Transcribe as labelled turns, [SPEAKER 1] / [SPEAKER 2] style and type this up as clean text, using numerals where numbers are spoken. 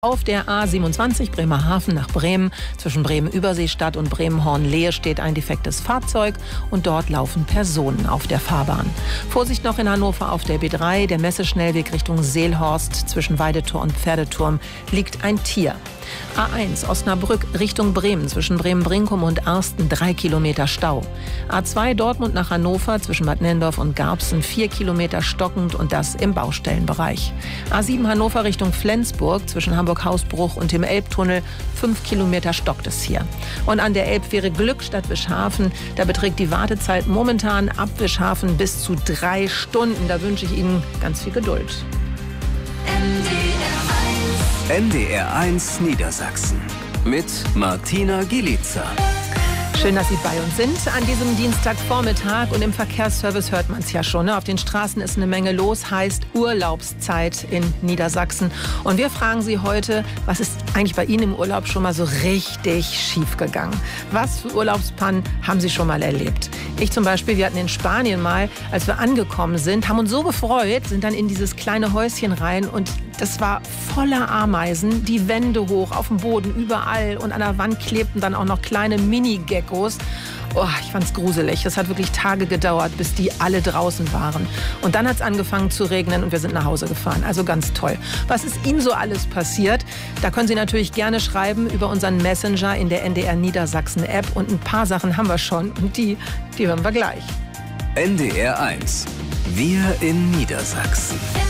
[SPEAKER 1] Auf der A27 Bremerhaven nach Bremen, zwischen Bremen-Überseestadt und Bremen-Hornlehe steht ein defektes Fahrzeug und dort laufen Personen auf der Fahrbahn. Vorsicht noch in Hannover auf der B3, der Messeschnellweg Richtung Seelhorst, zwischen Weidetor und Pferdeturm liegt ein Tier. A1 Osnabrück Richtung Bremen, zwischen Bremen-Brinkum und Arsten 3 Kilometer Stau. A2 Dortmund nach Hannover, zwischen Bad Nenndorf und Garbsen 4 Kilometer stockend und das im Baustellenbereich. A7 Hannover Richtung Flensburg, zwischen Hamburg-Hausbruch und dem Elbtunnel 5 Kilometer stockt es hier. Und an der Elbfähre Glückstadt Wischhafen, da beträgt die Wartezeit momentan ab Wischhafen bis zu 3 Stunden. Da wünsche ich Ihnen ganz viel Geduld.
[SPEAKER 2] NDR1 Niedersachsen mit Martina Gielica.
[SPEAKER 1] Schön, dass Sie bei uns sind an diesem Dienstagvormittag. Und im Verkehrsservice hört man es ja schon. Ne? Auf den Straßen ist eine Menge los, heißt Urlaubszeit in Niedersachsen. Und wir fragen Sie heute, was ist eigentlich bei Ihnen im Urlaub schon mal so richtig schief gegangen? Was für Urlaubspannen haben Sie schon mal erlebt? Ich zum Beispiel, wir hatten in Spanien mal, als wir angekommen sind, haben uns so gefreut, sind dann in dieses kleine Häuschen rein und das war voller Ameisen, die Wände hoch, auf dem Boden, überall. Und an der Wand klebten dann auch noch kleine Mini-Geckos. Oh, ich fand's gruselig. Das hat wirklich Tage gedauert, bis die alle draußen waren. Und dann hat's angefangen zu regnen und wir sind nach Hause gefahren. Also ganz toll. Was ist Ihnen so alles passiert? Da können Sie natürlich gerne schreiben über unseren Messenger in der NDR Niedersachsen App. Und ein paar Sachen haben wir schon und die hören wir gleich.
[SPEAKER 2] NDR1. Wir in Niedersachsen.